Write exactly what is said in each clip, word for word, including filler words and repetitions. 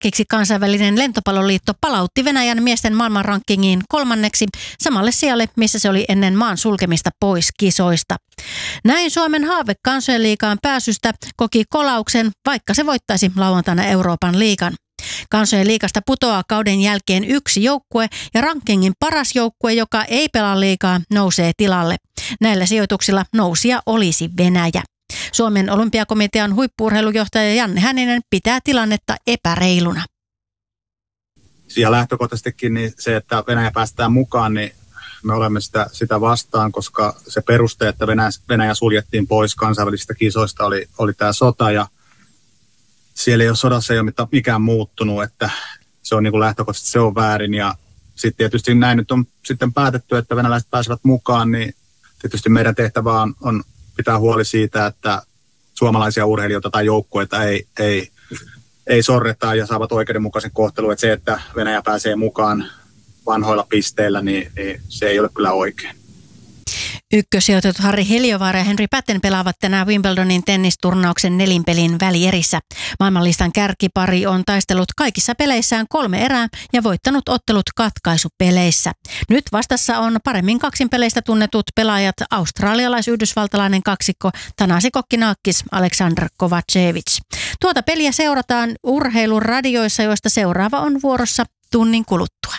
Shakiksi kansainvälinen lentopalloliitto palautti Venäjän miesten maailmanrankingiin kolmanneksi samalle sijalle, missä se oli ennen maan sulkemista pois kisoista. Näin Suomen haave kansojen liigaan pääsystä koki kolauksen, vaikka se voittaisi lauantaina Euroopan liigan. Kansojen liigasta putoaa kauden jälkeen yksi joukkue ja rankingin paras joukkue, joka ei pelaa liigaa, nousee tilalle. Näillä sijoituksilla nousija olisi Venäjä. Suomen olympiakomitean huippu-urheilujohtaja Janne Hänninen pitää tilannetta epäreiluna. Ja lähtökohtaisestikin niin se, että Venäjä päästään mukaan, niin me olemme sitä, sitä vastaan, koska se peruste, että Venäjä, Venäjä suljettiin pois kansainvälisistä kisoista, oli, oli tämä sota ja siellä ei ole sodassa ei ole mikään muuttunut, että se on niin kuin lähtökohtaisesti se on väärin ja sitten tietysti näin nyt on sitten päätetty, että venäläiset pääsevät mukaan, niin tietysti meidän tehtävä on, on pitää huoli siitä, että suomalaisia urheilijoita tai joukkueita ei, ei, ei sorreta ja saavat oikeudenmukaisen kohtelun, että se, että Venäjä pääsee mukaan vanhoilla pisteillä, niin, niin se ei ole kyllä oikein. Ykkösijoitetut Harri Heliövaara ja Henri Patten pelaavat tänään Wimbledonin tennisturnauksen nelinpelin välierissä. Maailmanlistan kärkipari on taistellut kaikissa peleissään kolme erää ja voittanut ottelut katkaisupeleissä. Nyt vastassa on paremmin kaksinpeleistä tunnetut pelaajat australialais-yhdysvaltalainen kaksikko Thanasi Kokkinakis, Aleksandr Kovacevic. Tuota peliä seurataan urheiluradioissa, joista seuraava on vuorossa tunnin kuluttua.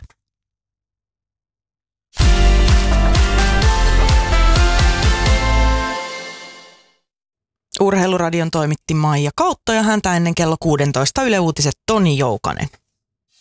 Urheiluradion toimitti Maija Kautto ja häntä ennen kello kuusitoista Yle Uutiset Toni Joukanen.